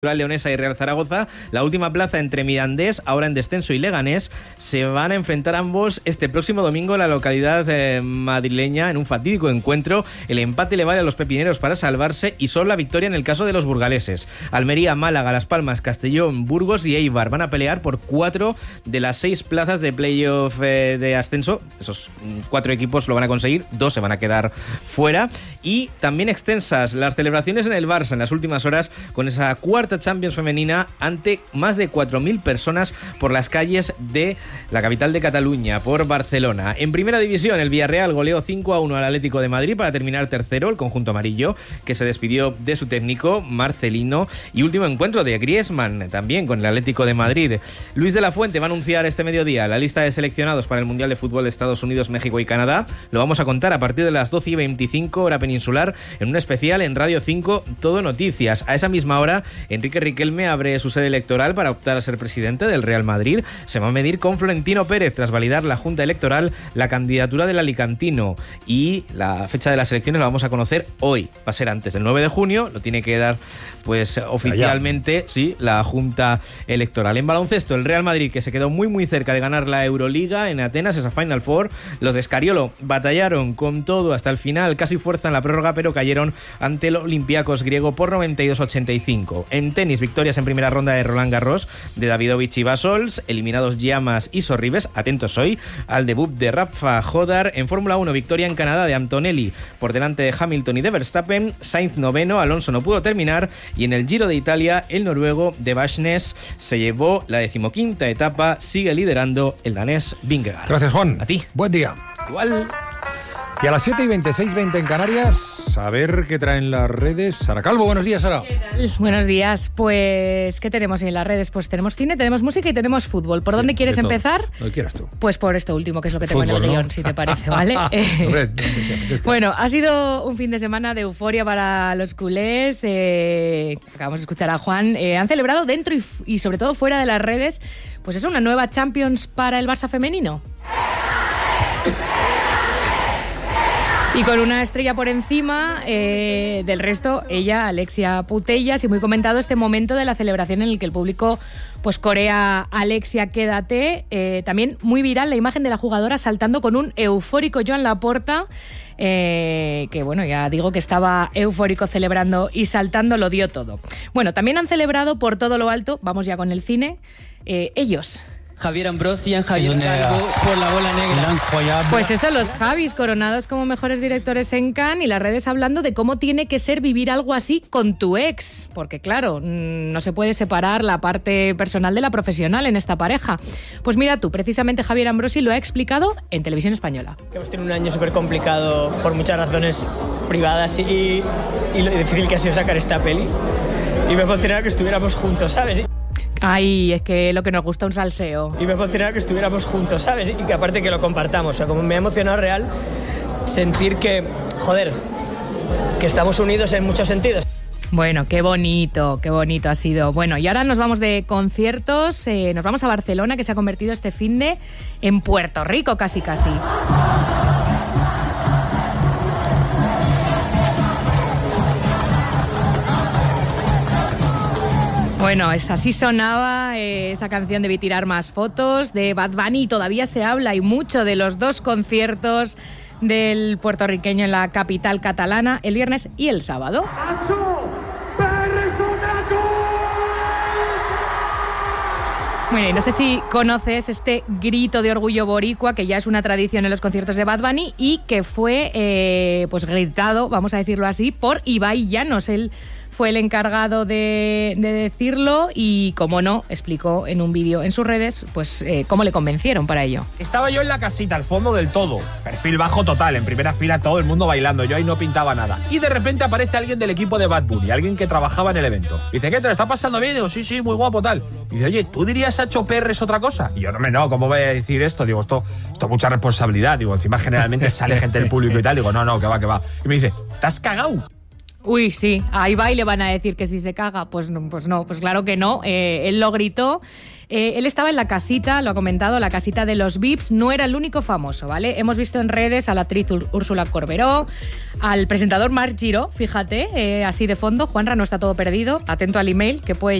Leonesa y Real Zaragoza, la última plaza entre Mirandés, ahora en descenso, y Leganés, se van a enfrentar ambos este próximo domingo en la localidad madrileña en un fatídico encuentro. El empate le vale a los pepineros para salvarse y solo la victoria en el caso de los burgaleses. Almería, Málaga, Las Palmas, Castellón, Burgos y Eibar van a pelear por 4 de las 6 plazas de playoff de ascenso. Esos 4 equipos lo van a conseguir, 2 se van a quedar fuera. Y también extensas las celebraciones en el Barça en las últimas horas con esa cuarta Champions femenina ante más de 4.000 personas por las calles de la capital de Cataluña, por Barcelona. En primera división, el Villarreal goleó 5-1 al Atlético de Madrid para terminar tercero, el conjunto amarillo, que se despidió de su técnico Marcelino. Y último encuentro de Griezmann, también con el Atlético de Madrid. Luis de la Fuente va a anunciar este mediodía la lista de seleccionados para el Mundial de Fútbol de Estados Unidos, México y Canadá. Lo vamos a contar a partir de las 12:25 hora peninsular en un especial en Radio 5 Todo Noticias. A esa misma hora, Enrique Riquelme abre su sede electoral para optar a ser presidente del Real Madrid. Se va a medir con Florentino Pérez tras validar la Junta Electoral la candidatura del alicantino. Y la fecha de las elecciones la vamos a conocer hoy. Va a ser antes del 9 de junio, lo tiene que dar pues oficialmente sí, la Junta Electoral. En baloncesto, el Real Madrid, que se quedó muy cerca de ganar la Euroliga en Atenas, esa Final Four. Los de Scariolo batallaron con todo hasta el final, casi fuerzan la prórroga, pero cayeron ante el Olympiacos griego por 92-85. En tenis, victorias en primera ronda de Roland Garros de Davidovich y Basols, eliminados Llamas y Sorribes. Atentos hoy al debut de Rafa Jodar. En Fórmula 1, victoria en Canadá de Antonelli por delante de Hamilton y de Verstappen. Sainz noveno, Alonso no pudo terminar. Y en el Giro de Italia, el noruego de Barsnes se llevó la 15ª etapa. Sigue liderando el danés Vingegaard. Gracias, Juan. A ti. Buen día. Igual. Y a las 7:26:20 en Canarias, a ver qué traen las redes. Sara Calvo, buenos días, Sara. ¿Qué tal? Buenos días. Pues, ¿qué tenemos en las redes? Pues tenemos cine, tenemos música y tenemos fútbol. ¿Por dónde quieres empezar? Lo que quieras tú. Pues por esto último, que es lo que tengo Fútbol, en el guión, ¿no? si te parece, ¿vale? Bueno, ha sido un fin de semana de euforia para los culés. Acabamos de escuchar a Juan. Han celebrado dentro y sobre todo fuera de las redes, pues es una nueva Champions para el Barça femenino. Y con una estrella por encima del resto, ella, Alexia Putellas, y muy comentado este momento de la celebración en el que el público pues corea Alexia, quédate. También muy viral la imagen de la jugadora saltando con un eufórico Joan Laporta, que bueno, ya digo que estaba eufórico celebrando y saltando, lo dio todo. Bueno, también han celebrado por todo lo alto, vamos ya con el cine, ellos. Javier Ambrosi y Javier Calvo por La Bola Negra. Pues eso, los Javis coronados como mejores directores en Cannes y las redes hablando de cómo tiene que ser vivir algo así con tu ex. Porque claro, no se puede separar la parte personal de la profesional en esta pareja. Pues mira tú, precisamente Javier Ambrosi lo ha explicado en Televisión Española. Hemos tenido un año súper complicado por muchas razones privadas y lo difícil que ha sido sacar esta peli. Y me emocionaba que estuviéramos juntos, ¿sabes? Ay, es que lo que nos gusta un salseo. Y me emocionaba que estuviéramos juntos, ¿sabes? Y que aparte que lo compartamos. O sea, como me ha emocionado real sentir que, joder, que estamos unidos en muchos sentidos. Bueno, qué bonito ha sido. Bueno, y ahora nos vamos de conciertos, nos vamos a Barcelona, que se ha convertido este finde en Puerto Rico casi. Bueno, así sonaba esa canción de Vi tirar más fotos de Bad Bunny. Todavía se habla y mucho de los dos conciertos del puertorriqueño en la capital catalana, el viernes y el sábado. Bueno, y no sé si conoces este grito de orgullo boricua, que ya es una tradición en los conciertos de Bad Bunny y que fue pues gritado, vamos a decirlo así, por Ibai Llanos. Él fue el encargado de decirlo y, como no, explicó en un vídeo en sus redes pues cómo le convencieron para ello. Estaba yo en la casita, al fondo del todo, perfil bajo total, en primera fila todo el mundo bailando, yo ahí no pintaba nada. Y de repente aparece alguien del equipo de Bad Bunny, alguien que trabajaba en el evento. Dice, ¿qué te lo está pasando bien? Digo, sí, muy guapo, tal. Y dice, oye, ¿tú dirías Sacho Perres otra cosa? Y yo, no, ¿cómo voy a decir esto? Digo, esto es mucha responsabilidad. Digo, encima generalmente sale gente del público y tal. Digo, no, que va. Y me dice, ¿te has cagado? Uy, sí, ahí va y le van a decir que si se caga, pues no, pues claro que no. Él lo gritó. Él estaba en la casita, lo ha comentado, la casita de los VIPs, no era el único famoso, ¿vale? Hemos visto en redes a la actriz Úrsula Corberó, al presentador Marc Giró, fíjate, así de fondo. Juanra, no está todo perdido, atento al email que puede